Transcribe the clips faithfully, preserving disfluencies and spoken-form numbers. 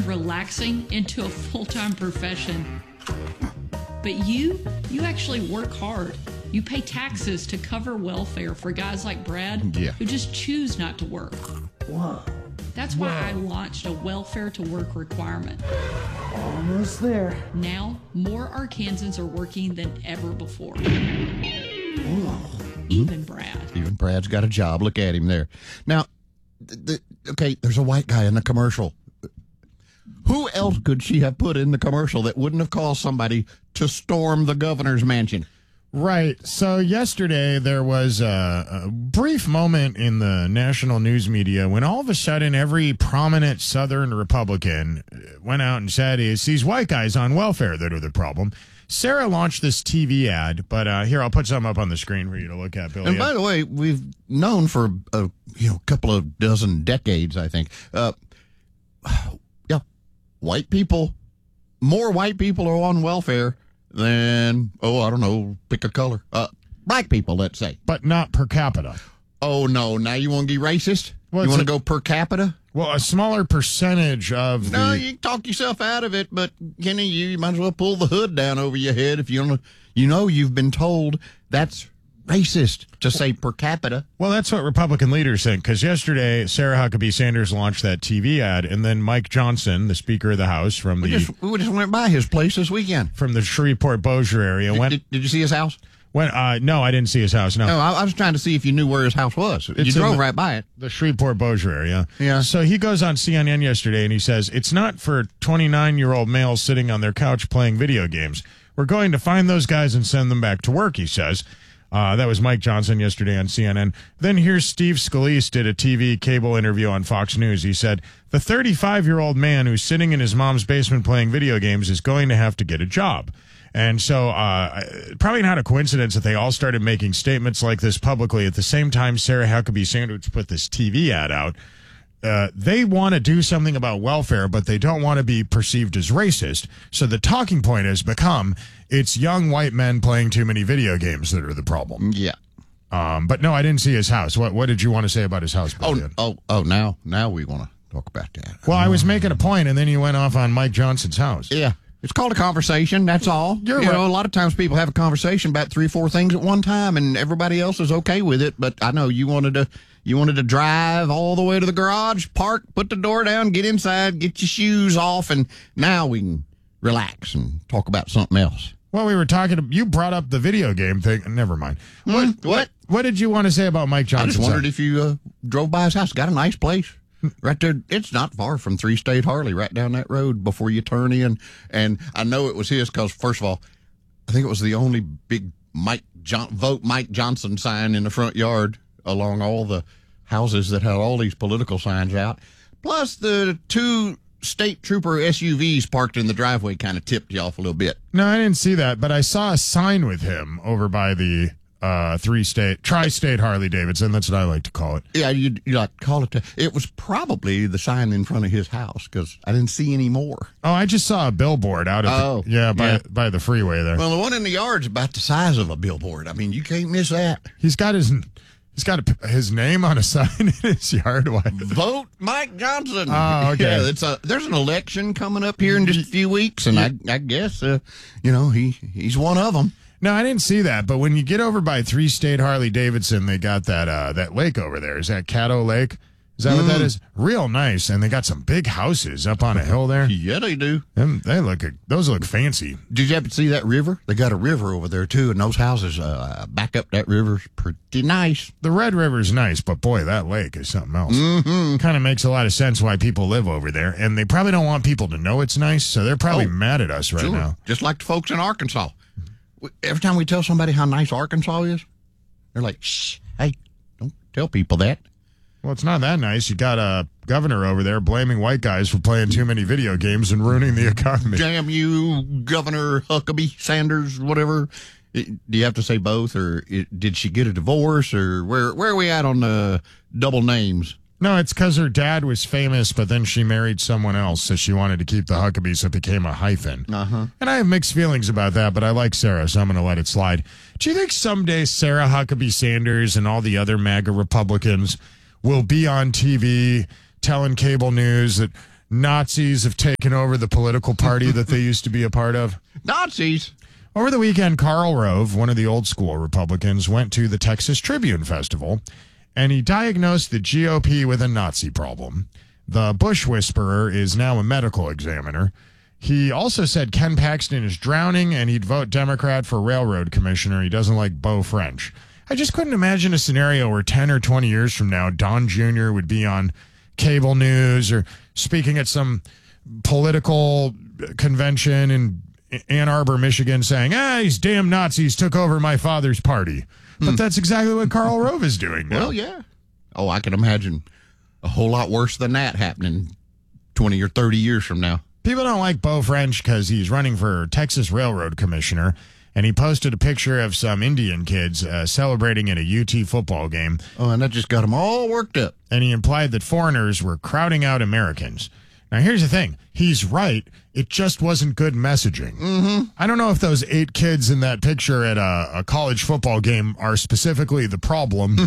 relaxing into a full-time profession. But you, you actually work hard. You pay taxes to cover welfare for guys like Brad yeah. who just choose not to work. Whoa. That's why Whoa. I launched a welfare to work requirement. Almost there. Now, more Arkansans are working than ever before. Whoa. Even Brad. Even Brad's got a job. Look at him there. Now, th- th- okay, there's a white guy in the commercial. Who else could she have put in the commercial that wouldn't have caused somebody to storm the governor's mansion? Right. So yesterday there was a, a brief moment in the national news media when all of a sudden every prominent Southern Republican went out and said it's these white guys on welfare that are the problem. Sarah launched this T V ad, but uh, here, I'll put some up on the screen for you to look at, Billy. And by the way, we've known for a you know couple of dozen decades, I think. Uh, yeah, white people, more white people are on welfare than, oh, I don't know, pick a color. Uh, black people, let's say. But not per capita. Oh, no, now you want to get racist? Well, you want to a- go per capita? Well, a smaller percentage of No, the... you can talk yourself out of it, but Kenny, you might as well pull the hood down over your head if you don't. You know, you've been told that's racist to say per capita. Well, that's what Republican leaders think, because yesterday Sarah Huckabee Sanders launched that T V ad, and then Mike Johnson, the Speaker of the House from We the just we just went by his place this weekend. from the Shreveport-Bossier area Did, went. did, did you see his house? went uh, no, I didn't see his house. No, No, I, I was trying to see if you knew where his house was. It's you drove in the- right by it. the Shreveport-Bossier area. Yeah. So he goes on C N N yesterday and he says, it's not for twenty-nine-year-old males sitting on their couch playing video games. We're going to find those guys and send them back to work, he says. Uh, that was Mike Johnson yesterday on C N N. Then here's Steve Scalise did a T V cable interview on Fox News. He said, the thirty-five-year-old man who's sitting in his mom's basement playing video games is going to have to get a job. And so uh, probably not a coincidence that they all started making statements like this publicly at the same time Sarah Huckabee Sanders put this T V ad out. Uh, they want to do something about welfare, but they don't want to be perceived as racist. So the talking point has become it's young white men playing too many video games that are the problem. Yeah. Um, but no, I didn't see his house. What What did you want to say about his house, Oh, Billy? oh, oh! Now, now we want to talk about that. Well, I was making a point, and then you went off on Mike Johnson's house. Yeah. It's called a conversation. That's all. You're you right. know, a lot of times people have a conversation about three, four things at one time, and everybody else is okay with it. But I know you wanted to, you wanted to drive all the way to the garage, park, put the door down, get inside, get your shoes off, and now we can relax and talk about something else. Well, we were talking. You brought up the video game thing. Never mind. What Hmm, what? What did you want to say about Mike I Johnson? just wondered if you uh, drove by his house. Got a nice place. Right there, it's not far from Three State Harley, right down that road before you turn in. And I know it was his because, first of all, I think it was the only big Mike John, vote Mike Johnson sign in the front yard along all the houses that had all these political signs out. Plus, the two state trooper S U Vs parked in the driveway kind of tipped you off a little bit. No, I didn't see that, but I saw a sign with him over by the uh, three-state, tri-state Harley Davidson. That's what I like to call it. Yeah, you you like call it. The, it was probably the sign in front of his house because I didn't see any more. Oh, I just saw a billboard out of Oh, the, yeah, by yeah. by the freeway there. Well, the one in the yard's about the size of a billboard. I mean, you can't miss that. He's got his he's got a, his name on a sign in his yard. Why? Vote Mike Johnson. Oh, okay. Yeah, it's a, there's an election coming up here in just a few weeks, and I, I guess, uh, you know, he he's one of them. No, I didn't see that. But when you get over by Three State Harley Davidson, they got that uh, that lake over there. Is that Caddo Lake? Is that what that is? Real nice, and they got some big houses up on a hill there. Yeah, they do. Them, they look those look fancy. Did you ever see that river? They got a river over there, too, and those houses uh, back up that river's pretty nice. The Red River's nice, but boy, that lake is something else. Mm-hmm. Kind of makes a lot of sense why people live over there, and they probably don't want people to know it's nice, so they're probably Oh, mad at us right Sure. now. Just like the folks in Arkansas. Every time we tell somebody how nice Arkansas is, they're like, shh, hey, don't tell people that. Well, it's not that nice. You got a governor over there blaming white guys for playing too many video games and ruining the economy. Damn you, Governor Huckabee Sanders, whatever. It- do you have to say both, or it, did she get a divorce, or where where are we at on the double names? No, it's because her dad was famous, but then she married someone else, so she wanted to keep the Huckabee, so it became a hyphen. Uh-huh. And I have mixed feelings about that, but I like Sarah, so I'm going to let it slide. Do you think someday Sarah Huckabee Sanders and all the other MAGA Republicans will be on T V telling cable news that Nazis have taken over the political party that they used to be a part of. Nazis. Over the weekend, Karl Rove, one of the old school Republicans, went to the Texas Tribune Festival, and he diagnosed the G O P with a Nazi problem. The Bush whisperer is now a medical examiner. He also said Ken Paxton is drowning, and he'd vote Democrat for railroad commissioner. He doesn't like Beau French. I just couldn't imagine a scenario where ten or twenty years from now, Don Junior would be on cable news or speaking at some political convention in Ann Arbor, Michigan, saying, ah, these damn Nazis took over my father's party. But hmm. that's exactly what Karl Rove is doing now. Well, yeah. Oh, I can imagine a whole lot worse than that happening twenty or thirty years from now. People don't like Beau French because he's running for Texas Railroad Commissioner, and he posted a picture of some Indian kids uh, celebrating at a U T football game. Oh, and that just got them all worked up. And he implied that foreigners were crowding out Americans. Now, here's the thing. He's right. It just wasn't good messaging. Mm-hmm. I don't know if those eight kids in that picture at a, a college football game are specifically the problem.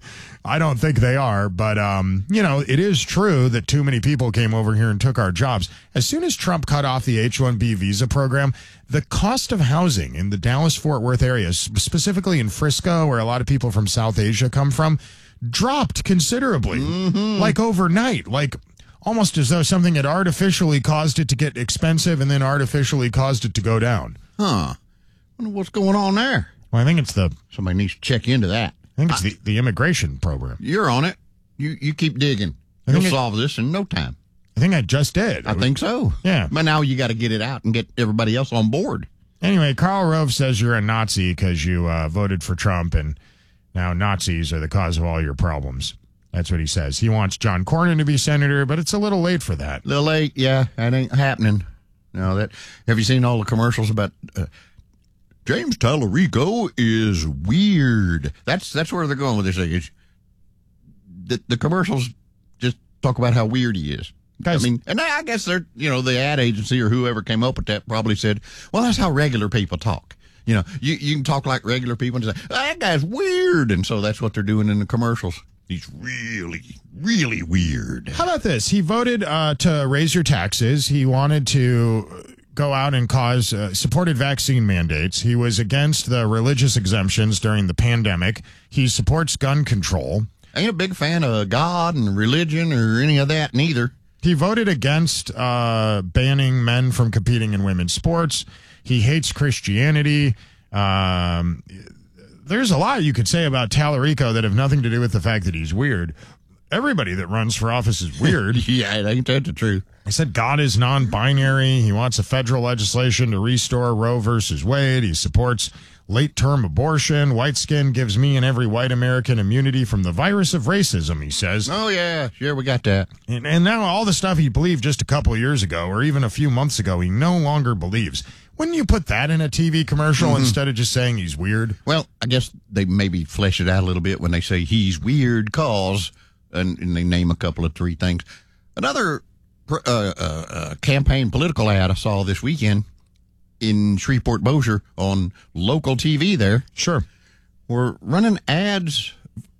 I don't think they are. But, um, you know, it is true that too many people came over here and took our jobs. As soon as Trump cut off the H one B visa program, the cost of housing in the Dallas-Fort Worth area, specifically in Frisco, where a lot of people from South Asia come from, dropped considerably. Mm-hmm. Like overnight. Like almost as though something had artificially caused it to get expensive and then artificially caused it to go down. Huh. Wonder what's going on there. Well, I think it's the Somebody needs to check into that. I think it's I, the, the immigration program. You're on it. You you keep digging. I You'll think solve it, this in no time. I think I just did. I think so. Yeah. But now you got to get it out and get everybody else on board. Anyway, Karl Rove says you're a Nazi because you uh, voted for Trump, and now Nazis are the cause of all your problems. That's what he says. He wants John Cornyn to be senator, but it's a little late for that. A little late, yeah. That ain't happening. No, that. Have you seen all the commercials about uh, James Tallarico is weird? That's that's where they're going with this thing. It's, the, the commercials just talk about how weird he is. Guys, I mean, and I guess they're, you know, the ad agency or whoever came up with that probably said, well, that's how regular people talk. You know, you, you can talk like regular people and say, oh, that guy's weird. And so that's what they're doing in the commercials. He's really, really weird. How about this? He voted uh, to raise your taxes. He wanted to go out and cause uh, supported vaccine mandates. He was against the religious exemptions during the pandemic. He supports gun control. Ain't a big fan of God and religion or any of that neither. He voted against uh, banning men from competing in women's sports. He hates Christianity. Um There's a lot you could say about Tallarico that have nothing to do with the fact that he's weird. Everybody that runs for office is weird. Yeah, ain't that the truth? He said God is non-binary. He wants a federal legislation to restore Roe versus Wade. He supports late-term abortion. White skin gives me and every white American immunity from the virus of racism, he says. Oh, yeah. Sure, we got that. And, and now all the stuff he believed just a couple of years ago or even a few months ago, he no longer believes. Wouldn't you put that in a T V commercial mm-hmm. instead of just saying he's weird? Well, I guess they maybe flesh it out a little bit when they say he's weird cause, and, and they name a couple of three things. Another uh, uh, uh, campaign political ad I saw this weekend in Shreveport-Bossier on local T V there. Sure. We're running ads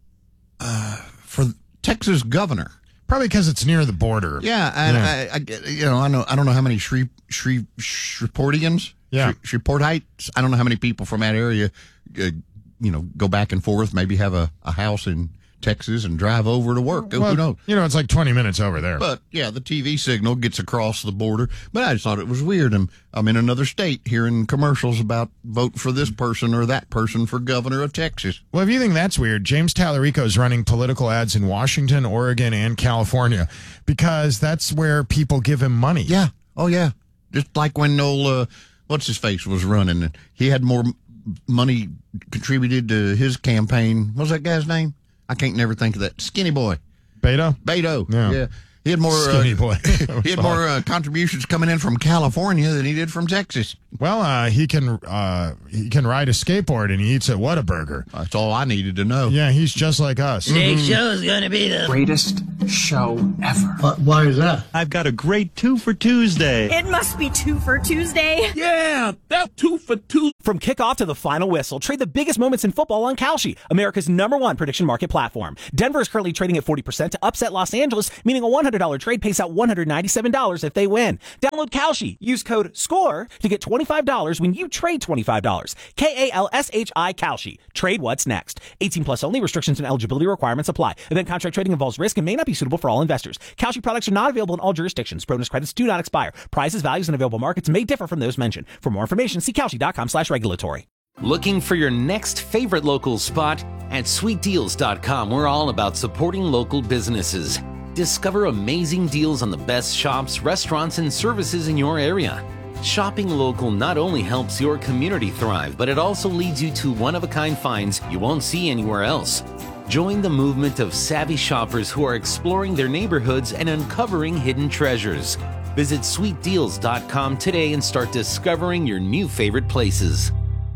uh, for Texas governor. Probably because it's near the border. Yeah, and yeah. I, I, you know, I know, I don't know how many Shre Shre Shreveportians, yeah, Shre Shreveportites. I don't know how many people from that area, uh, you know, go back and forth. Maybe have a, a house in Texas and drive over to work. Well, who knows? You know, it's like twenty minutes over there. But yeah, the T V signal gets across the border. But I just thought it was weird. I'm, I'm in another state hearing commercials about vote for this person or that person for governor of Texas. Well, if you think that's weird, James Tallarico is running political ads in Washington, Oregon, and California because that's where people give him money. Yeah. Oh, yeah. Just like when old, uh, what's his face was running. He had more money contributed to his campaign. What was that guy's name? I can't never think of that. Skinny boy. Beto? Beto. Yeah. yeah. He had more Skinny uh, boy. he had more uh, contributions coming in from California than he did from Texas. Well, uh, he can uh, he can ride a skateboard and he eats at Whataburger. That's all I needed to know. Yeah, he's just like us. Today's mm-hmm. show is going to be the greatest show ever. Uh, why is that? I've got a great two for Tuesday. It must be two for Tuesday. Yeah, that two for two. From kickoff to the final whistle, trade the biggest moments in football on Kalshi, America's number one prediction market platform. Denver is currently trading at forty percent to upset Los Angeles, meaning a one hundred hundred dollars trade pays out one hundred ninety-seven dollars if they win. Download Kalshi. Use code SCORE to get twenty-five dollars when you trade twenty-five dollars. K A L S H I Kalshi. Trade what's next. eighteen plus only. Restrictions and eligibility requirements apply. Event contract trading involves risk and may not be suitable for all investors. Kalshi products are not available in all jurisdictions. Bonus credits do not expire. Prices, values, and available markets may differ from those mentioned. For more information, see Kalshi.com slash regulatory. Looking for your next favorite local spot? At sweet deals dot com, we're all about supporting local businesses. Discover amazing deals on the best shops, restaurants, and services in your area. Shopping local not only helps your community thrive, but it also leads you to one-of-a-kind finds you won't see anywhere else. Join the movement of savvy shoppers who are exploring their neighborhoods and uncovering hidden treasures. Visit sweet deals dot com today and start discovering your new favorite places.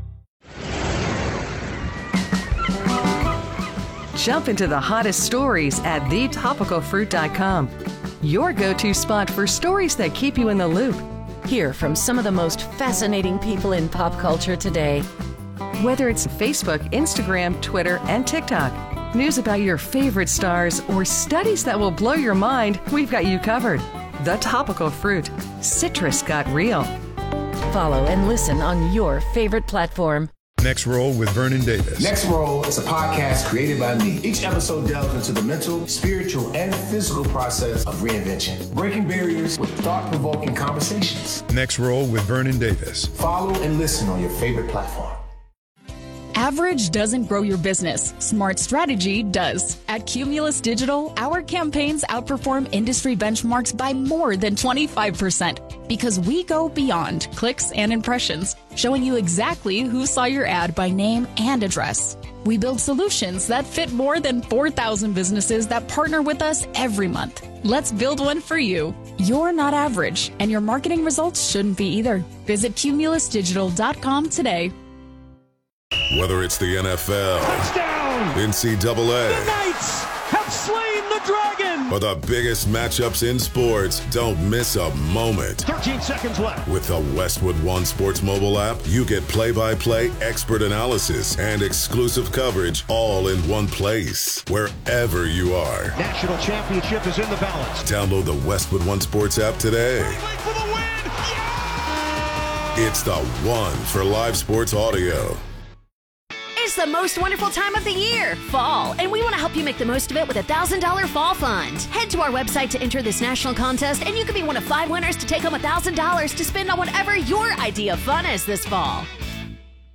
Jump into the hottest stories at the topical fruit dot com. Your go-to spot for stories that keep you in the loop. Hear from some of the most fascinating people in pop culture today. Whether it's Facebook, Instagram, Twitter, and TikTok, news about your favorite stars, or studies that will blow your mind, we've got you covered. The Topical Fruit. Citrus got real. Follow and listen on your favorite platform. Next Roll with Vernon Davis. Next Roll is a podcast created by me. Each episode delves into the mental, spiritual, and physical process of reinvention, breaking barriers with thought-provoking conversations. Next Roll with Vernon Davis. Follow and listen on your favorite platform. Average doesn't grow your business. Smart strategy does. At Cumulus Digital, our campaigns outperform industry benchmarks by more than twenty-five percent because we go beyond clicks and impressions, showing you exactly who saw your ad by name and address. We build solutions that fit more than four thousand businesses that partner with us every month. Let's build one for you. You're not average, and your marketing results shouldn't be either. Visit cumulus digital dot com today. Whether it's the N F L, touchdown, N C double A, the Knights have slain the dragon, or the biggest matchups in sports, don't miss a moment. thirteen seconds left. With the Westwood One Sports mobile app, you get play-by-play expert analysis and exclusive coverage all in one place, wherever you are. National championship is in the balance. Download the Westwood One Sports app today. For the win. Yeah! It's the one for live sports audio. It's the most wonderful time of the year, fall, and we want to help you make the most of it with a one thousand dollars fall fund. Head to our website to enter this national contest, and you could be one of five winners to take home one thousand dollars to spend on whatever your idea of fun is this fall.